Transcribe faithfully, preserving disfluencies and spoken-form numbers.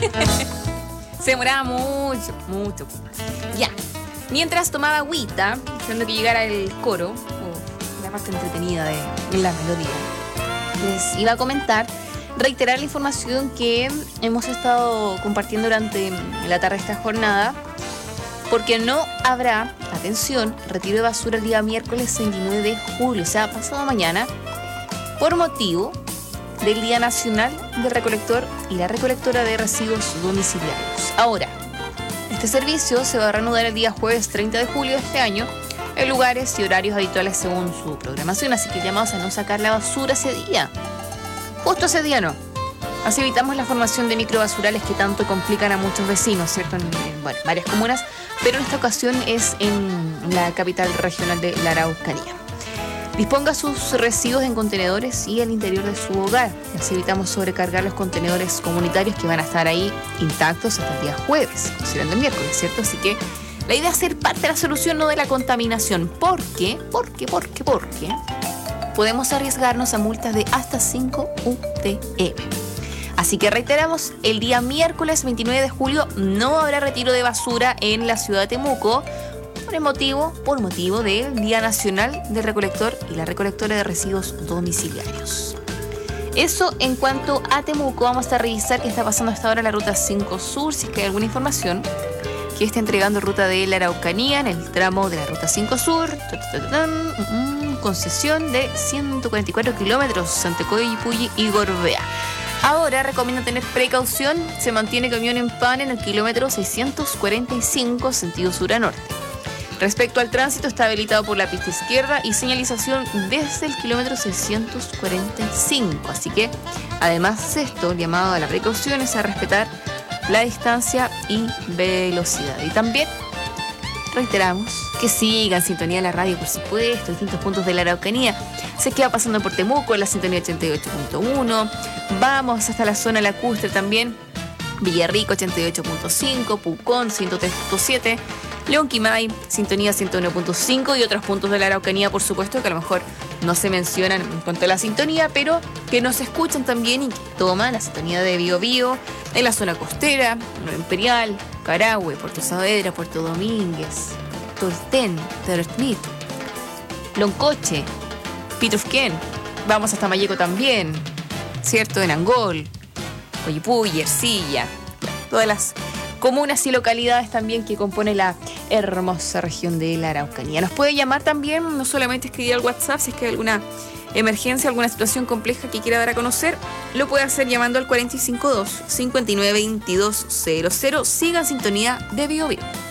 Se demoraba mucho, mucho. Ya. Mientras tomaba agüita, esperando que llegara el coro, o la parte entretenida de la melodía, les iba a comentar, reiterar la información que hemos estado compartiendo durante la tarde de esta jornada, porque no habrá, atención, retiro de basura el día miércoles veintinueve de julio, o sea, pasado mañana, por motivo del Día Nacional del Recolector y la Recolectora de Residuos Domiciliarios. Ahora, este servicio se va a reanudar el día jueves treinta de julio de este año en lugares y horarios habituales según su programación, así que llamados a no sacar la basura ese día. Justo ese día no. Así evitamos la formación de microbasurales que tanto complican a muchos vecinos, ¿cierto? En, en bueno, varias comunas, pero en esta ocasión es en la capital regional de la Araucanía. Disponga sus residuos en contenedores y al interior de su hogar. Así evitamos sobrecargar los contenedores comunitarios que van a estar ahí intactos hasta el día jueves, considerando el miércoles, ¿cierto? Así que la idea es ser parte de la solución, no de la contaminación. ¿Por qué? ¿Por qué? ¿Por qué? ¿Por qué? Podemos arriesgarnos a multas de hasta cinco U T M. Así que reiteramos, el día miércoles veintinueve de julio no habrá retiro de basura en la ciudad de Temuco por motivo, por motivo del Día Nacional del Recolector y la Recolectora de Residuos Domiciliarios. Eso en cuanto a Temuco. Vamos a revisar qué está pasando hasta ahora en la Ruta cinco Sur, si es que hay alguna información que está entregando ruta de la Araucanía en el tramo de la Ruta cinco Sur. Concesión de ciento cuarenta y cuatro kilómetros, Santecoy, Pulli y Gorbea. Ahora recomiendo tener precaución, se mantiene camión en pan en el kilómetro seiscientos cuarenta y cinco, sentido sur a norte. Respecto al tránsito, está habilitado por la pista izquierda y señalización desde el kilómetro seiscientos cuarenta y cinco. Así que, además de esto, el llamado a la precaución es a respetar la distancia y velocidad. Y también reiteramos que sigan sintonía de la radio, por supuesto, distintos puntos de la Araucanía. Se queda pasando por Temuco en la sintonía ochenta y ocho punto uno. Vamos hasta la zona lacustre también. Villarrico ochenta y ocho punto cinco, Pucón ciento tres punto siete, León-Quimay, sintonía ciento uno punto cinco y otros puntos de la Araucanía, por supuesto, que a lo mejor no se mencionan en cuanto a la sintonía, pero que nos escuchan también y que toman la sintonía de Bío Bío, en la zona costera, Nueva Imperial, Carahue, Puerto Saavedra, Puerto Domínguez, Tolten, Territ, Loncoche, Pitufquén, vamos hasta Mayeco también, ¿cierto? En Angol, Coyipulli, Ercilla, todas las comunas y localidades también que compone la hermosa región de la Araucanía. Nos puede llamar también, no solamente escribir al WhatsApp, si es que hay alguna emergencia, alguna situación compleja que quiera dar a conocer, lo puede hacer llamando al cuatro cinco dos, cinco nueve dos dos cero cero. Siga en sintonía de Bío Bío.